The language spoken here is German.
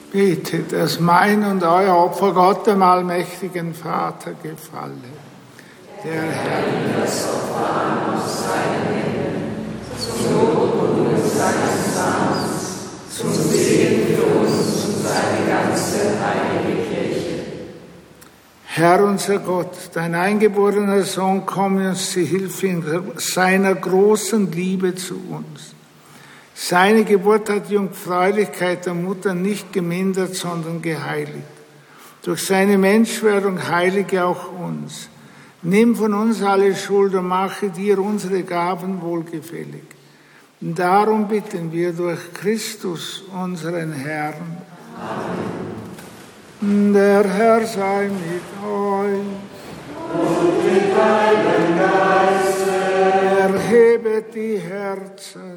Bete, dass mein und euer Opfer Gott, dem allmächtigen Vater, gefalle. Der Herr das Opfer an aus seinen Händen, zum Lob und Ruhm seines Namens, zum Segen für uns und seine ganze heilige Kirche. Herr unser Gott, dein eingeborener Sohn, komme uns zu Hilfe in seiner großen Liebe zu uns. Seine Geburt hat die Jungfräulichkeit der Mutter nicht gemindert, sondern geheiligt. Durch seine Menschwerdung heilige auch uns. Nimm von uns alle Schuld und mache dir unsere Gaben wohlgefällig. Und darum bitten wir durch Christus, unseren Herrn. Amen. Der Herr sei mit euch. Und mit deinem Geiste. Erhebet die Herzen.